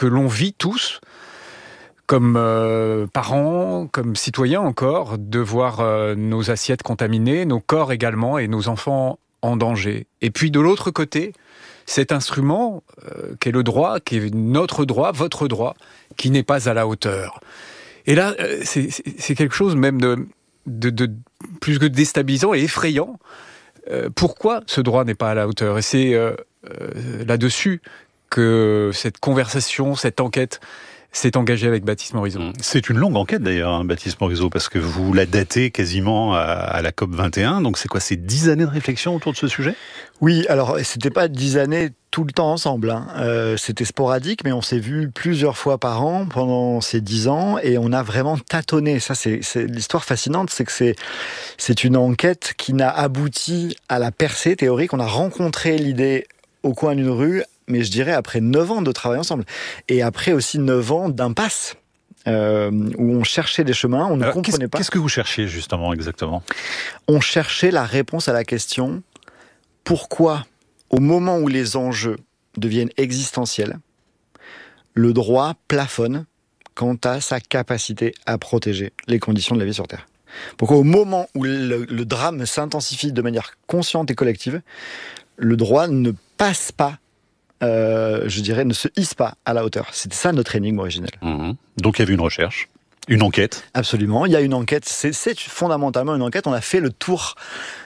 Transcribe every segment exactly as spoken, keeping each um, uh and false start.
que l'on vit tous, comme euh, parents, comme citoyens encore, de voir euh, nos assiettes contaminées, nos corps également, et nos enfants en danger. Et puis de l'autre côté, cet instrument, euh, qu'est le droit, qui est notre droit, votre droit, qui n'est pas à la hauteur. Et là, euh, c'est, c'est quelque chose même de, de, de plus que déstabilisant et effrayant. Euh, pourquoi ce droit n'est pas à la hauteur ? Et c'est euh, euh, là-dessus que cette conversation, cette enquête s'est engagée avec Baptiste Morizot. C'est une longue enquête d'ailleurs, hein, Baptiste Morizot, parce que vous la datez quasiment à, à la COP vingt et un, donc c'est quoi, c'est dix années de réflexion autour de ce sujet ? Oui, alors c'était pas dix années tout le temps ensemble, hein. euh, c'était sporadique, mais on s'est vu plusieurs fois par an pendant ces dix ans, et on a vraiment tâtonné. Ça, c'est, c'est l'histoire fascinante, c'est que c'est, c'est une enquête qui n'a abouti à la percée théorique. On a rencontré l'idée au coin d'une rue, mais je dirais après neuf ans de travail ensemble. Et après aussi neuf ans d'impasse, euh, où on cherchait des chemins, on ne Alors, comprenait qu'est-ce, pas. Qu'est-ce que vous cherchiez justement, exactement ? On cherchait la réponse à la question, pourquoi, au moment où les enjeux deviennent existentiels, le droit plafonne quant à sa capacité à protéger les conditions de la vie sur Terre ? Pourquoi, au moment où le, le drame s'intensifie de manière consciente et collective, le droit ne passe pas, euh, je dirais, ne se hisse pas à la hauteur. C'était ça notre énigme originelle. Mmh. Donc il y avait une recherche, une enquête. Absolument, il y a une enquête, c'est, c'est fondamentalement une enquête. On a fait le tour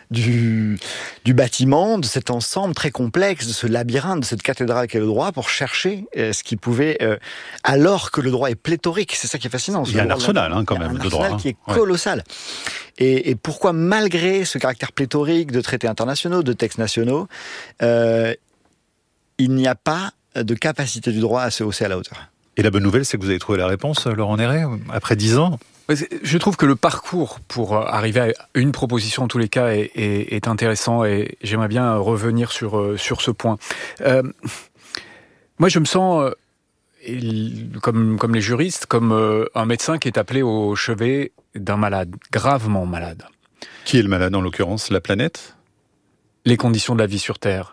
du, du bâtiment, de cet ensemble très complexe, de ce labyrinthe, de cette cathédrale qu'est le droit, pour chercher euh, ce qui pouvait, euh, alors que le droit est pléthorique, c'est ça qui est fascinant. Il y a un arsenal hein, quand même de droit. Un arsenal qui est colossal. Ouais. Et, et pourquoi, malgré ce caractère pléthorique de traités internationaux, de textes nationaux, euh, il n'y a pas de capacité du droit à se hausser à la hauteur. Et la bonne nouvelle, c'est que vous avez trouvé la réponse, Laurent Néret, après dix ans ? Je trouve que le parcours pour arriver à une proposition, en tous les cas, est, est, est intéressant, et j'aimerais bien revenir sur, sur ce point. Euh, moi, je me sens, comme, comme les juristes, comme un médecin qui est appelé au chevet d'un malade, gravement malade. Qui est le malade, en l'occurrence ? La planète ? Les conditions de la vie sur Terre.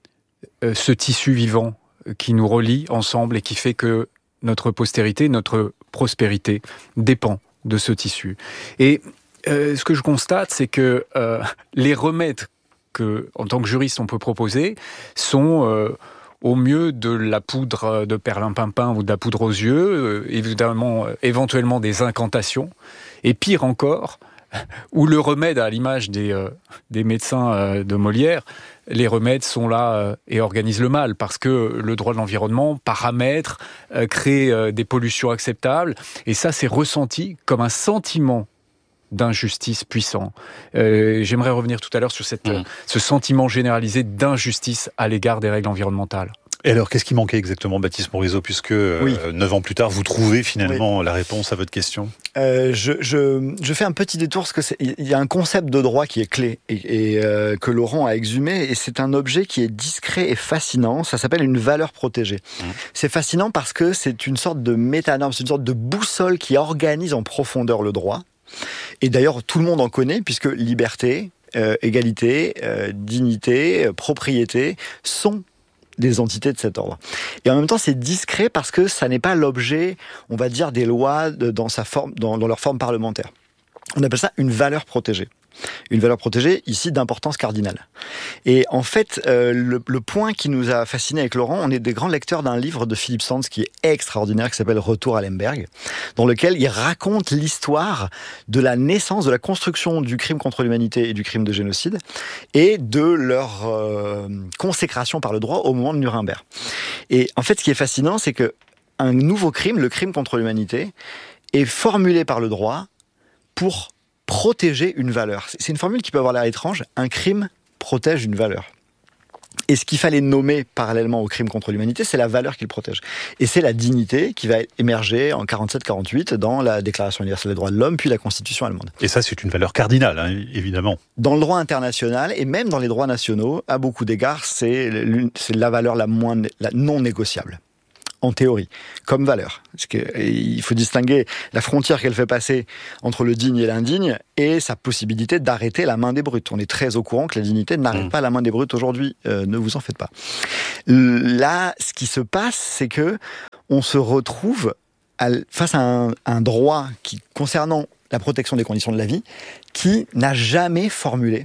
Euh, ce tissu vivant qui nous relie ensemble et qui fait que notre postérité, notre prospérité dépend de ce tissu. Et euh, ce que je constate, c'est que euh, les remèdes que, en tant que juriste, on peut proposer sont euh, au mieux de la poudre de perlimpinpin ou de la poudre aux yeux, euh, évidemment, euh, éventuellement des incantations, et pire encore, où le remède, à l'image des, euh, des médecins euh, de Molière, les remèdes sont là euh, et organisent le mal, parce que le droit de l'environnement paramètre, euh, crée euh, des pollutions acceptables, et ça c'est ressenti comme un sentiment d'injustice puissant. Euh, j'aimerais revenir tout à l'heure sur cette, mmh. euh, ce sentiment généralisé d'injustice à l'égard des règles environnementales. Et alors, qu'est-ce qui manquait exactement, Baptiste Morizot, puisque euh, oui. neuf ans plus tard, vous trouvez finalement oui. la réponse à votre question ? euh, je, je, je fais un petit détour, parce que il y a un concept de droit qui est clé, et, et euh, que Laurent a exhumé, et c'est un objet qui est discret et fascinant. Ça s'appelle une valeur protégée. Mmh. C'est fascinant parce que c'est une sorte de métanorme, c'est une sorte de boussole qui organise en profondeur le droit. Et d'ailleurs, tout le monde en connaît, puisque liberté, euh, égalité, euh, dignité, euh, propriété sont des entités de cet ordre. Et en même temps, c'est discret parce que ça n'est pas l'objet, on va dire, des lois de, dans, sa forme, dans, dans leur forme parlementaire. On appelle ça une valeur protégée. Une valeur protégée, ici, d'importance cardinale. Et en fait, euh, le, le point qui nous a fascinés avec Laurent, on est des grands lecteurs d'un livre de Philippe Sands qui est extraordinaire, qui s'appelle « Retour à Lemberg », dans lequel il raconte l'histoire de la naissance, de la construction du crime contre l'humanité et du crime de génocide, et de leur euh, consécration par le droit au moment de Nuremberg. Et en fait, ce qui est fascinant, c'est que un nouveau crime, le crime contre l'humanité, est formulé par le droit pour protéger une valeur. C'est une formule qui peut avoir l'air étrange. Un crime protège une valeur. Et ce qu'il fallait nommer parallèlement au crime contre l'humanité, c'est la valeur qu'il protège. Et c'est la dignité qui va émerger en quarante-sept quarante-huit dans la Déclaration universelle des droits de l'homme, puis la Constitution allemande. Et ça, c'est une valeur cardinale, hein, évidemment. Dans le droit international, et même dans les droits nationaux, à beaucoup d'égards, c'est, c'est la valeur la, moins, la non négociable. En théorie, comme valeur. Parce que, il faut distinguer la frontière qu'elle fait passer entre le digne et l'indigne et sa possibilité d'arrêter la main des brutes. On est très au courant que la dignité n'arrête mmh. pas la main des brutes aujourd'hui. Euh, ne vous en faites pas. Là, ce qui se passe, c'est que on se retrouve à, face à un, un droit qui, concernant la protection des conditions de la vie, qui n'a jamais formulé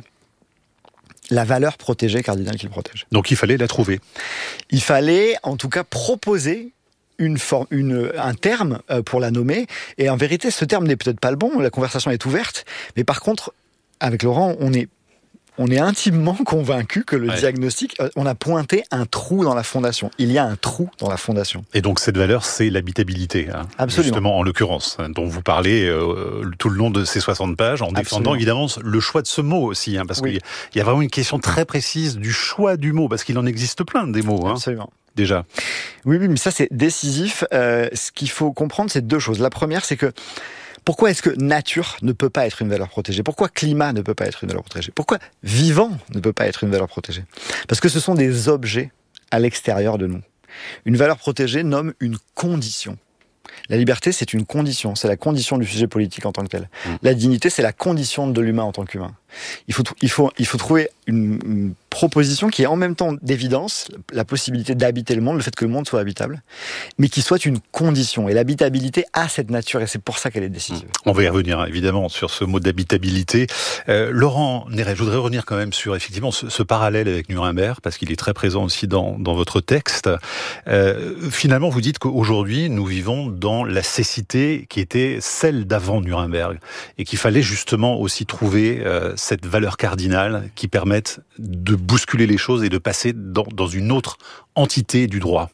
la valeur protégée cardinale qu'il protège. Donc il fallait la trouver. Il fallait en tout cas proposer une forme, une, un terme pour la nommer, et en vérité ce terme n'est peut-être pas le bon, la conversation est ouverte, mais par contre avec Laurent on est On est intimement convaincu que le ouais. diagnostic, on a pointé un trou dans la fondation. Il y a un trou dans la fondation. Et donc cette valeur, c'est l'habitabilité. Hein, Absolument. Justement, en l'occurrence, hein, dont vous parlez euh, tout le long de ces soixante pages, en défendant Absolument. évidemment le choix de ce mot aussi. Hein, parce oui. qu'il y a vraiment une question très précise du choix du mot, parce qu'il en existe plein des mots. Hein, Absolument. Déjà. Oui, oui, mais ça c'est décisif. Euh, ce qu'il faut comprendre, c'est deux choses. La première, c'est que pourquoi est-ce que nature ne peut pas être une valeur protégée ? Pourquoi climat ne peut pas être une valeur protégée ? Pourquoi vivant ne peut pas être une valeur protégée ? Parce que ce sont des objets à l'extérieur de nous. Une valeur protégée nomme une condition. La liberté, c'est une condition. C'est la condition du sujet politique en tant que tel. Mmh. La dignité, c'est la condition de l'humain en tant qu'humain. Il faut, il faut, il faut trouver une, une proposition qui est en même temps d'évidence, la possibilité d'habiter le monde, le fait que le monde soit habitable, mais qui soit une condition. Et l'habitabilité a cette nature, et c'est pour ça qu'elle est décisive. On va y revenir, évidemment, sur ce mot d'habitabilité. Euh, Laurent Néret, je voudrais revenir quand même sur, effectivement, ce, ce parallèle avec Nuremberg, parce qu'il est très présent aussi dans, dans votre texte. Euh, finalement, vous dites qu'aujourd'hui, nous vivons dans la cécité qui était celle d'avant Nuremberg, et qu'il fallait justement aussi trouver euh, cette valeur cardinale qui permette de bousculer les choses et de passer dans, dans une autre entité du droit.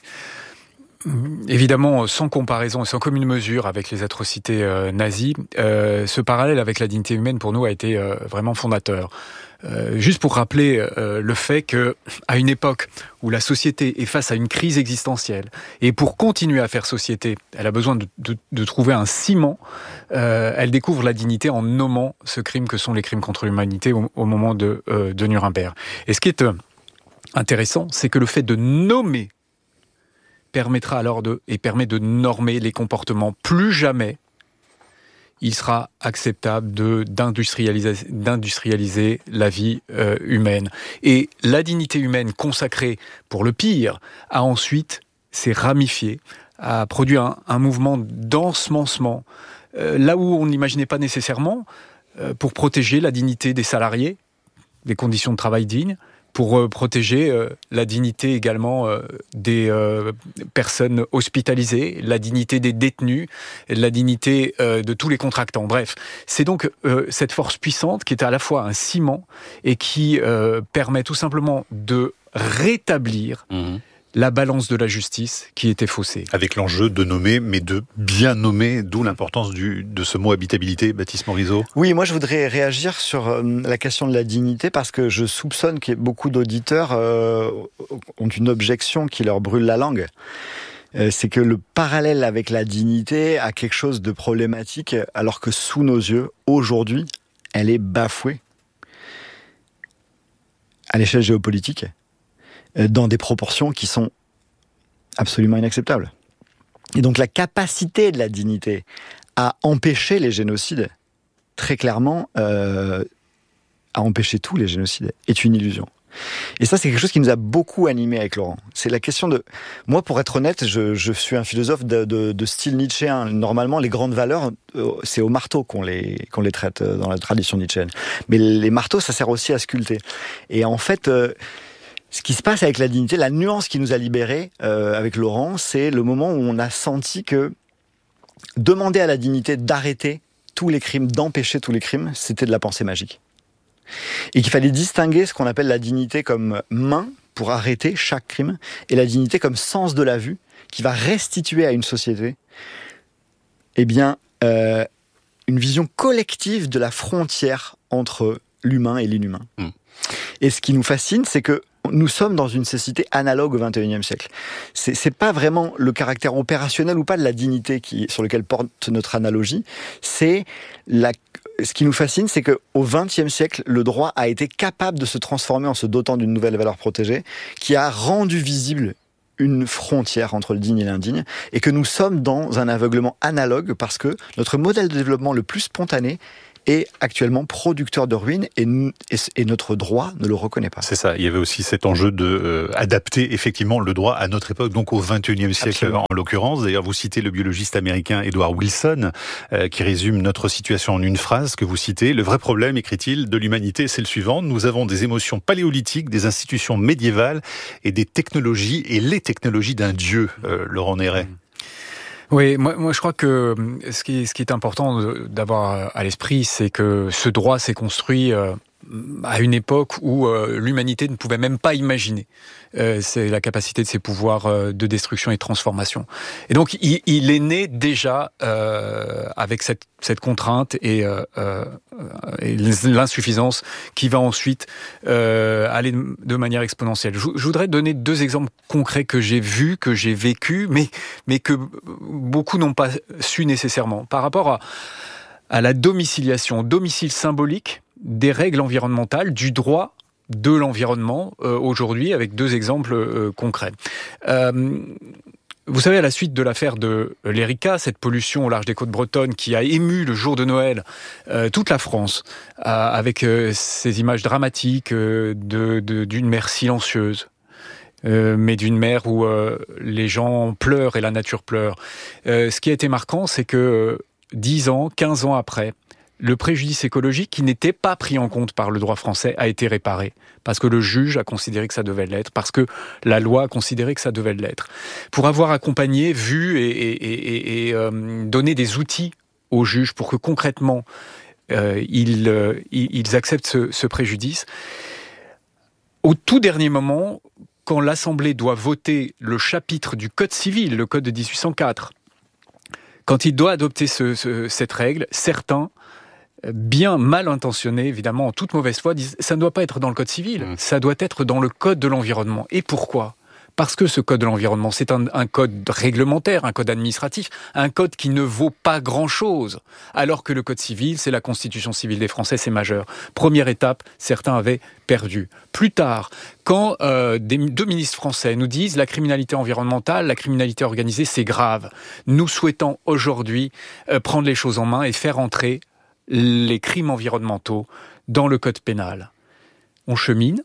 Oui. Évidemment, sans comparaison et sans commune mesure avec les atrocités euh, nazies, euh, ce parallèle avec la dignité humaine pour nous a été euh, vraiment fondateur. Euh, juste pour rappeler euh, le fait que, à une époque où la société est face à une crise existentielle, et pour continuer à faire société, elle a besoin de, de, de trouver un ciment, euh, elle découvre la dignité en nommant ce crime que sont les crimes contre l'humanité au, au moment de, euh, de Nuremberg. Et ce qui est euh, intéressant, c'est que le fait de nommer permettra alors de, et permet de normer les comportements. Plus jamais il sera acceptable de, d'industrialiser, d'industrialiser la vie euh, humaine. Et la dignité humaine consacrée pour le pire a ensuite s'est ramifiée, a produit un, un mouvement d'ensemencement, euh, là où on n'imaginait pas nécessairement, euh, pour protéger la dignité des salariés, des conditions de travail dignes, pour euh, protéger euh, la dignité également euh, des euh, personnes hospitalisées, la dignité des détenus, la dignité euh, de tous les contractants. Bref, c'est donc euh, cette force puissante qui est à la fois un ciment et qui euh, permet tout simplement de rétablir mmh. la balance de la justice qui était faussée. Avec l'enjeu de nommer, mais de bien nommer, d'où l'importance du, de ce mot habitabilité, Baptiste Morisot. Oui, moi je voudrais réagir sur euh, la question de la dignité, parce que je soupçonne que beaucoup d'auditeurs euh, ont une objection qui leur brûle la langue. Euh, c'est que le parallèle avec la dignité a quelque chose de problématique, alors que sous nos yeux, aujourd'hui, elle est bafouée. À l'échelle géopolitique, dans des proportions qui sont absolument inacceptables. Et donc la capacité de la dignité à empêcher les génocides, très clairement, euh, à empêcher tous les génocides, est une illusion. Et ça, c'est quelque chose qui nous a beaucoup animés avec Laurent. C'est la question de... Moi, pour être honnête, je, je suis un philosophe de, de, de style nietzschéen. Normalement, les grandes valeurs, c'est au marteau qu'on les, qu'on les traite dans la tradition nietzschéenne. Mais les marteaux, ça sert aussi à sculpter. Et en fait... Euh, Ce qui se passe avec la dignité, la nuance qui nous a libérés euh, avec Laurent, c'est le moment où on a senti que demander à la dignité d'arrêter tous les crimes, d'empêcher tous les crimes, c'était de la pensée magique. Et qu'il fallait distinguer ce qu'on appelle la dignité comme main pour arrêter chaque crime, et la dignité comme sens de la vue, qui va restituer à une société eh bien, euh, une vision collective de la frontière entre l'humain et l'inhumain. Mmh. Et ce qui nous fascine, c'est que nous sommes dans une société analogue au vingt et unième siècle. C'est, c'est pas vraiment le caractère opérationnel ou pas de la dignité qui, sur lequel porte notre analogie. C'est la, ce qui nous fascine, c'est qu'au vingtième siècle, le droit a été capable de se transformer en se dotant d'une nouvelle valeur protégée qui a rendu visible une frontière entre le digne et l'indigne, et que nous sommes dans un aveuglement analogue parce que notre modèle de développement le plus spontané est actuellement producteur de ruines et, et, et notre droit ne le reconnaît pas. C'est ça, il y avait aussi cet enjeu de euh, adapter effectivement le droit à notre époque, donc au vingt et unième siècle. Absolument. En l'occurrence. D'ailleurs, vous citez le biologiste américain Edward Wilson, euh, qui résume notre situation en une phrase que vous citez. Le vrai problème, écrit-il, de l'humanité, c'est le suivant. Nous avons des émotions paléolithiques, des institutions médiévales et des technologies, et les technologies d'un dieu, euh, Laurent Néret. Oui, moi, moi je crois que ce qui est, ce qui est important d'avoir à l'esprit, c'est que ce droit s'est construit euh, à une époque où euh, l'humanité ne pouvait même pas imaginer. Euh, c'est la capacité de ses pouvoirs euh, de destruction et de transformation. Et donc, il, il est né déjà euh, avec cette, cette contrainte et, euh, euh, et l'insuffisance qui va ensuite euh, aller de manière exponentielle. Je, je voudrais donner deux exemples concrets que j'ai vus, que j'ai vécus, mais, mais que beaucoup n'ont pas su nécessairement. Par rapport à, à la domiciliation, domicile symbolique des règles environnementales, du droit de l'environnement euh, aujourd'hui, avec deux exemples euh, concrets. Euh, vous savez, à la suite de l'affaire de l'Erika, cette pollution au large des côtes bretonnes qui a ému le jour de Noël euh, toute la France, euh, avec euh, ces images dramatiques euh, de, de, d'une mer silencieuse, euh, mais d'une mer où euh, les gens pleurent et la nature pleure. Euh, ce qui a été marquant, c'est que euh, dix ans, quinze ans après, le préjudice écologique qui n'était pas pris en compte par le droit français a été réparé, parce que le juge a considéré que ça devait l'être, parce que la loi a considéré que ça devait l'être. Pour avoir accompagné, vu et, et, et, et euh, donné des outils aux juges pour que concrètement euh, ils, euh, ils acceptent ce, ce préjudice, au tout dernier moment, quand l'Assemblée doit voter le chapitre du Code civil, le Code de dix-huit cent quatre, quand il doit adopter ce, ce, cette règle, certains bien mal intentionnés, évidemment, en toute mauvaise foi, disent ça ne doit pas être dans le code civil, mmh. ça doit être dans le code de l'environnement. Et pourquoi ? Parce que ce code de l'environnement, c'est un, un code réglementaire, un code administratif, un code qui ne vaut pas grand-chose, alors que le code civil, c'est la constitution civile des Français, c'est majeur. Première étape, certains avaient perdu. Plus tard, quand euh, des, deux ministres français nous disent la criminalité environnementale, la criminalité organisée, c'est grave, nous souhaitons aujourd'hui euh, prendre les choses en main et faire entrer les crimes environnementaux dans le code pénal. On chemine,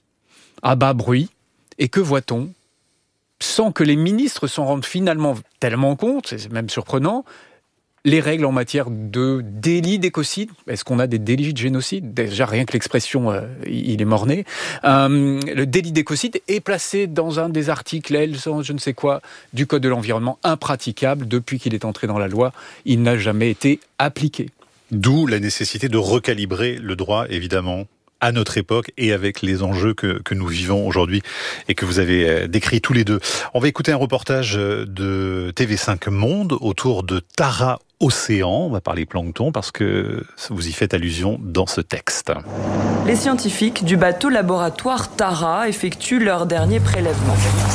à bas bruit, et que voit-on ? Sans que les ministres s'en rendent finalement tellement compte, c'est même surprenant, les règles en matière de délit d'écocide. Est-ce qu'on a des délits de génocide ? Déjà, rien que l'expression, euh, il est mort-né. Euh, le délit d'écocide est placé dans un des articles, L, je ne sais quoi, du Code de l'environnement, impraticable. Depuis qu'il est entré dans la loi, il n'a jamais été appliqué. D'où la nécessité de recalibrer le droit, évidemment, à notre époque et avec les enjeux que, que nous vivons aujourd'hui et que vous avez décrits tous les deux. On va écouter un reportage de T V cinq Monde autour de Tara Océan. On va parler plancton parce que vous y faites allusion dans ce texte. Les scientifiques du bateau laboratoire Tara effectuent leur dernier prélèvement.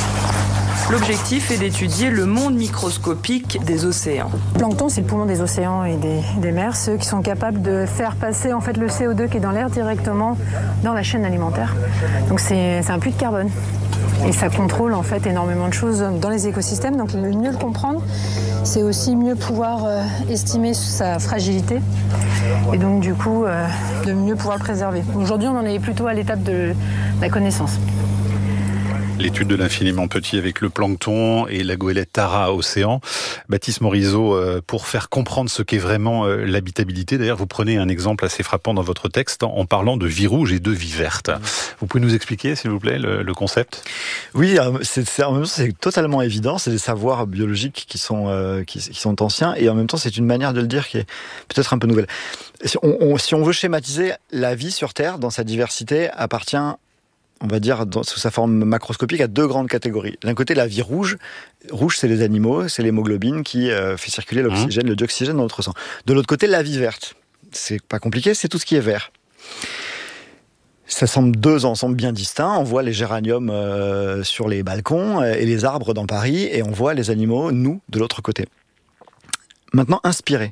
L'objectif est d'étudier le monde microscopique des océans. Le plancton, c'est le poumon des océans et des, des mers, ceux qui sont capables de faire passer en fait le C O deux qui est dans l'air directement dans la chaîne alimentaire. Donc c'est, c'est un puits de carbone. Et ça contrôle en fait énormément de choses dans les écosystèmes. Donc le mieux le comprendre, c'est aussi mieux pouvoir euh, estimer sa fragilité et donc du coup euh, de mieux pouvoir le préserver. Aujourd'hui, on en est plutôt à l'étape de la connaissance. L'étude de l'infiniment petit avec le plancton et la goélette Tara Océan. Baptiste Morisot, pour faire comprendre ce qu'est vraiment l'habitabilité, d'ailleurs vous prenez un exemple assez frappant dans votre texte en parlant de vie rouge et de vie verte. Vous pouvez nous expliquer s'il vous plaît le, le concept ? Oui, c'est, c'est, en même temps c'est totalement évident, c'est des savoirs biologiques qui sont, euh, qui, qui sont anciens et en même temps c'est une manière de le dire qui est peut-être un peu nouvelle. Si on, on, si on veut schématiser, la vie sur Terre dans sa diversité appartient, on va dire, dans, sous sa forme macroscopique, à deux grandes catégories. D'un côté, la vie rouge. Rouge, c'est les animaux, c'est l'hémoglobine qui euh, fait circuler l'oxygène, mmh. le dioxygène dans notre sang. De l'autre côté, la vie verte. C'est pas compliqué, c'est tout ce qui est vert. Ça semble deux ensembles bien distincts. On voit les géraniums euh, sur les balcons et les arbres dans Paris, et on voit les animaux, nous, de l'autre côté. Maintenant, inspirer.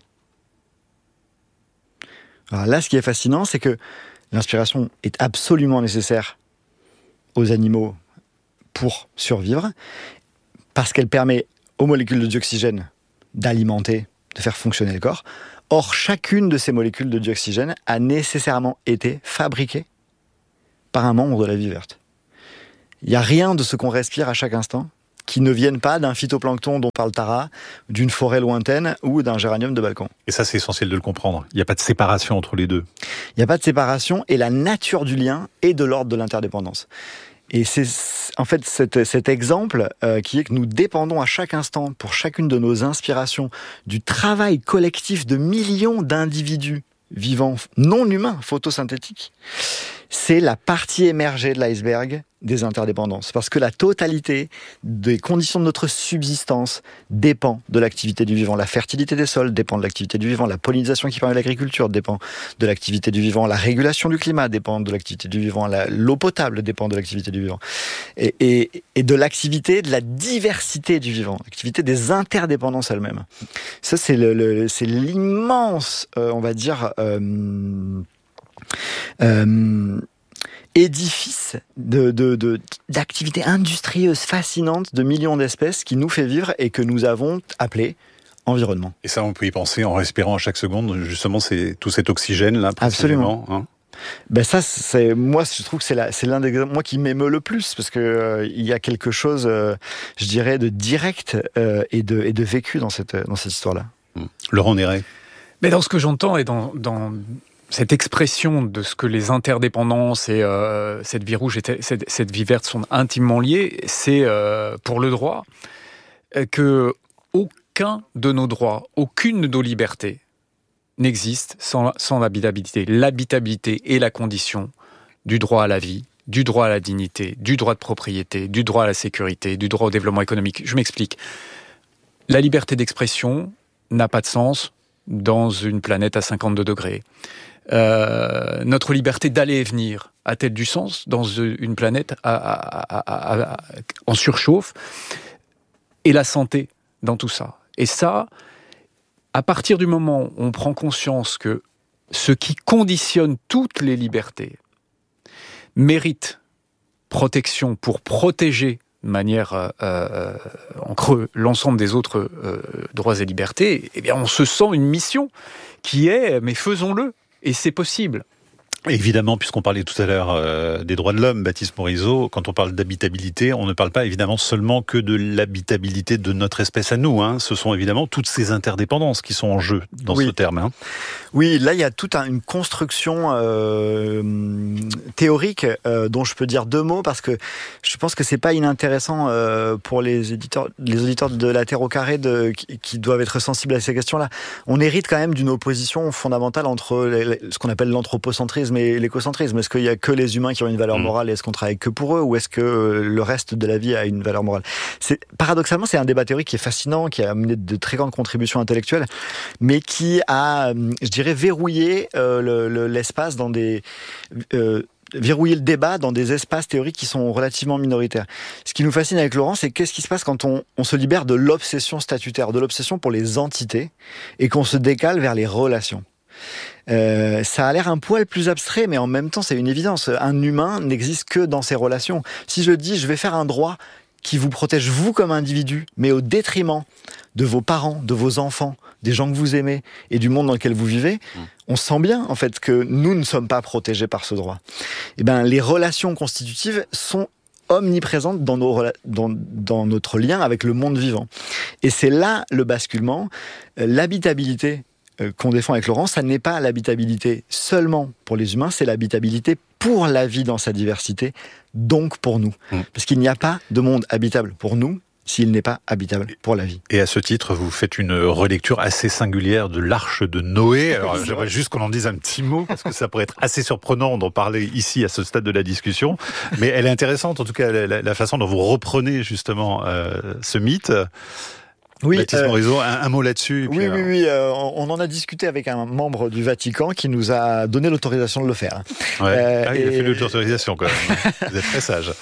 Alors là, ce qui est fascinant, c'est que l'inspiration est absolument nécessaire aux animaux pour survivre, parce qu'elle permet aux molécules de dioxygène d'alimenter, de faire fonctionner le corps. Or, chacune de ces molécules de dioxygène a nécessairement été fabriquée par un membre de la vie verte. Il n'y a rien de ce qu'on respire à chaque instant qui ne vienne pas d'un phytoplancton dont parle Tara, d'une forêt lointaine ou d'un géranium de balcon. Et ça, c'est essentiel de le comprendre. Il n'y a pas de séparation entre les deux. Il n'y a pas de séparation et la nature du lien est de l'ordre de l'interdépendance. Et c'est en fait cet, cet exemple euh, qui est que nous dépendons à chaque instant, pour chacune de nos inspirations, du travail collectif de millions d'individus vivants non humains, photosynthétiques. C'est la partie émergée de l'iceberg des interdépendances. Parce que la totalité des conditions de notre subsistance dépend de l'activité du vivant. La fertilité des sols dépend de l'activité du vivant. La pollinisation qui permet l'agriculture dépend de l'activité du vivant. La régulation du climat dépend de l'activité du vivant. La, l'eau potable dépend de l'activité du vivant. Et, et, et de l'activité, de la diversité du vivant. L'activité des interdépendances elles-mêmes. Ça, c'est, le, le, c'est l'immense, euh, on va dire... Euh, euh, édifice de, de, de, d'activités industrieuses fascinantes de millions d'espèces qui nous fait vivre et que nous avons appelé environnement. Et ça, on peut y penser en respirant à chaque seconde, justement, c'est tout cet oxygène-là, précisément. Absolument. Hein. Ben ça, c'est, moi, je trouve que c'est, la, c'est l'un des moi qui m'émeut le plus, parce que euh, il y a quelque chose, euh, je dirais, de direct euh, et, de, et de vécu dans cette, dans cette histoire-là. Mmh. Laurent Néret. Mais dans ce que j'entends et dans... dans... cette expression de ce que les interdépendances et euh, cette vie rouge et cette, cette vie verte sont intimement liées, c'est euh, pour le droit que aucun de nos droits, aucune de nos libertés n'existe sans, sans l'habitabilité. L'habitabilité est la condition du droit à la vie, du droit à la dignité, du droit de propriété, du droit à la sécurité, du droit au développement économique. Je m'explique. La liberté d'expression n'a pas de sens dans une planète à cinquante-deux degrés. Euh, notre liberté d'aller et venir a-t-elle du sens dans une planète à, à, à, à, à, en surchauffe? Et la santé dans tout ça. Et ça, à partir du moment où on prend conscience que ce qui conditionne toutes les libertés mérite protection pour protéger de manière euh, euh, en creux l'ensemble des autres euh, droits et libertés, eh bien on se sent une mission qui est, mais faisons-le. Et c'est possible. Évidemment, puisqu'on parlait tout à l'heure euh, des droits de l'homme, Baptiste Morisot, quand on parle d'habitabilité, on ne parle pas évidemment seulement que de l'habitabilité de notre espèce à nous. Hein. Ce sont évidemment toutes ces interdépendances qui sont en jeu dans oui. ce terme. Hein. Oui, là il y a toute un, une construction euh, théorique euh, dont je peux dire deux mots parce que je pense que c'est pas inintéressant euh, pour les éditeurs, les auditeurs de la Terre au carré de, qui, qui doivent être sensibles à ces questions-là. On hérite quand même d'une opposition fondamentale entre les, les, ce qu'on appelle l'anthropocentrisme et l'écocentrisme. Est-ce qu'il y a que les humains qui ont une valeur morale et est-ce qu'on travaille que pour eux ou est-ce que le reste de la vie a une valeur morale? C'est, paradoxalement, c'est un débat théorique qui est fascinant, qui a amené de très grandes contributions intellectuelles, mais qui a, je dirais, verrouillé euh, le, le, l'espace dans des... Euh, verrouiller le débat dans des espaces théoriques qui sont relativement minoritaires. Ce qui nous fascine avec Laurent, c'est qu'est-ce qui se passe quand on, on se libère de l'obsession statutaire, de l'obsession pour les entités, et qu'on se décale vers les relations. Euh, ça a l'air un poil plus abstrait, mais en même temps, c'est une évidence. Un humain n'existe que dans ses relations. Si je dis, je vais faire un droit qui vous protège vous comme individu, mais au détriment de vos parents, de vos enfants, des gens que vous aimez et du monde dans lequel vous vivez, mmh. on sent bien en fait que nous ne sommes pas protégés par ce droit. Et ben, les relations constitutives sont omniprésentes dans, nos, dans, dans notre lien avec le monde vivant. Et c'est là le basculement, l'habitabilité qu'on défend avec Laurent, ça n'est pas l'habitabilité seulement pour les humains, c'est l'habitabilité pour la vie dans sa diversité, donc pour nous. Mmh. Parce qu'il n'y a pas de monde habitable pour nous s'il n'est pas habitable pour la vie. Et à ce titre, vous faites une relecture assez singulière de l'Arche de Noé. Alors, j'aimerais juste qu'on en dise un petit mot, parce que ça pourrait être assez surprenant d'en parler ici, à ce stade de la discussion. Mais elle est intéressante, en tout cas, la, la façon dont vous reprenez justement euh, ce mythe. Oui, Baptiste euh, Morisot, un, un mot là-dessus. Oui, alors... oui, oui, euh, on en a discuté avec un membre du Vatican qui nous a donné l'autorisation de le faire. Ouais. Euh, ah, il et... a fait l'autorisation quand même. Vous êtes très sage.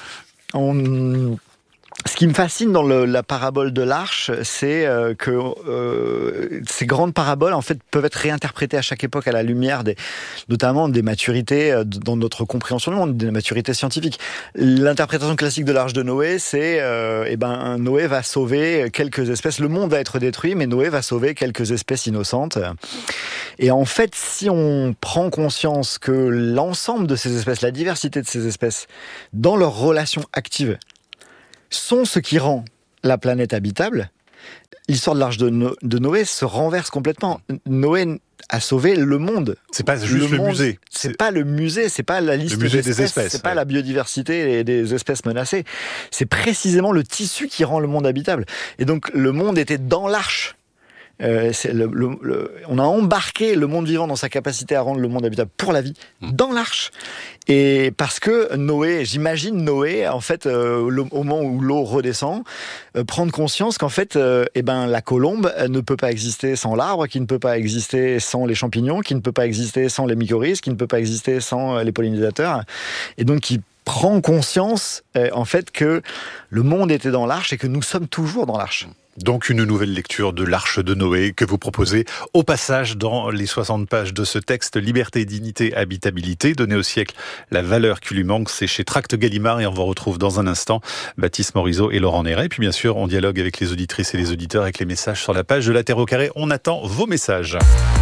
On... Ce qui me fascine dans le, la parabole de l'Arche, c'est euh, que euh, ces grandes paraboles en fait peuvent être réinterprétées à chaque époque à la lumière des, notamment des maturités euh, dans notre compréhension du monde, des maturités scientifiques. L'interprétation classique de l'Arche de Noé, c'est euh, eh ben Noé va sauver quelques espèces. Le monde va être détruit, mais Noé va sauver quelques espèces innocentes. Et en fait, si on prend conscience que l'ensemble de ces espèces, la diversité de ces espèces, dans leurs relations actives, sont ce qui rend la planète habitable, l'histoire de l'arche de, no- de Noé se renverse complètement. Noé a sauvé le monde. C'est pas juste le, le monde, musée. C'est, c'est pas le musée, c'est pas la liste le musée d'espèces, des espèces, c'est ouais. pas la biodiversité et des espèces menacées. C'est précisément le tissu qui rend le monde habitable. Et donc le monde était dans l'arche. Euh, c'est le, le, le, on a embarqué le monde vivant dans sa capacité à rendre le monde habitable pour la vie dans l'arche. Et parce que Noé, j'imagine Noé, en fait, euh, le, au moment où l'eau redescend, euh, prendre conscience qu'en fait, euh, eh ben, la colombe euh, ne peut pas exister sans l'arbre, qui ne peut pas exister sans les champignons, qui ne peut pas exister sans les mycorhizes, qui ne peut pas exister sans euh, les pollinisateurs. Et donc, qui prend conscience, euh, en fait, que le monde était dans l'arche et que nous sommes toujours dans l'arche. Donc une nouvelle lecture de l'Arche de Noé que vous proposez au passage dans les soixante pages de ce texte Liberté, dignité, habitabilité, donner au siècle la valeur qui lui manque. C'est chez Tracts Gallimard et on vous retrouve dans un instant Baptiste Morisot et Laurent Néret. Et puis bien sûr, on dialogue avec les auditrices et les auditeurs avec les messages sur la page de La Terre au Carré. On attend vos messages.